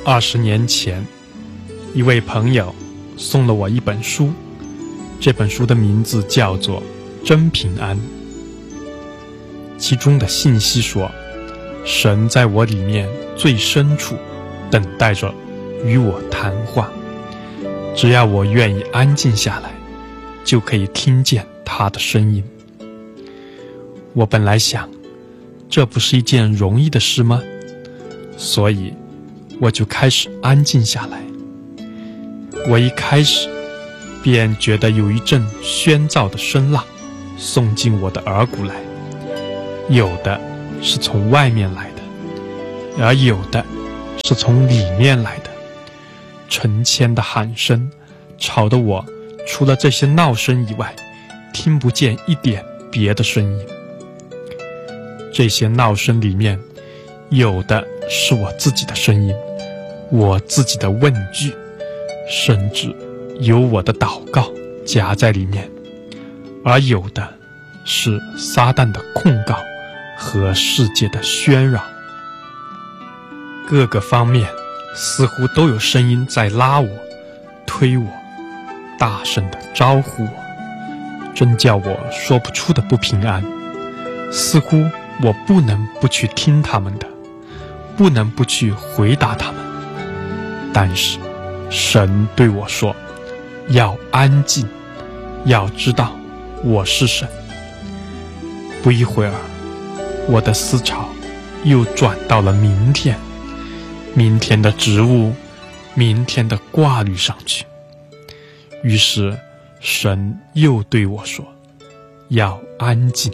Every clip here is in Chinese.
20年前，一位朋友送了我一本书，这本书的名字叫做《真平安》。其中的信息说，神在我里面最深处等待着与我谈话，只要我愿意安静下来，就可以听见他的声音。我本来想，这不是一件容易的事吗？所以我就开始安静下来。我一开始便觉得有一阵喧噪的声浪送进我的耳骨来，有的是从外面来的，而有的是从里面来的。成千的喊声吵得我除了这些闹声以外，听不见一点别的声音。这些闹声里面，有的是我自己的声音，我自己的问句，甚至有我的祷告夹在里面，而有的是撒旦的控告和世界的喧扰。各个方面似乎都有声音在拉我、推我，大声地招呼我，真叫我说不出的不平安。似乎我不能不去听他们的，不能不去回答他们。但是神对我说，要安静，要知道我是神。不一会儿，我的思潮又转到了明天，明天的职务，明天的挂虑上去。于是神又对我说，要安静。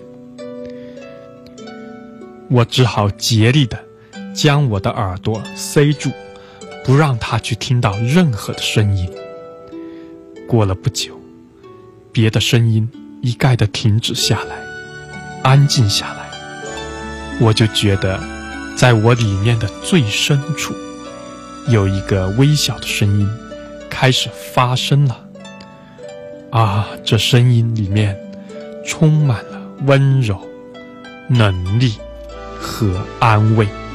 我只好竭力地将我的耳朵塞住，不让他去听到任何的声音。过了不久，别的声音一概地停止下来，安静下来。我就觉得在我里面的最深处，有一个微小的声音开始发声了。这声音里面充满了温柔、能力和安慰。